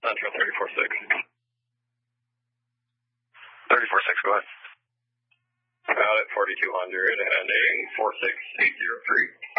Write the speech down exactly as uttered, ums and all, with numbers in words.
Central, thirty-four six. thirty-four six, go ahead. Out at forty-two hundred, heading four six eight zero three.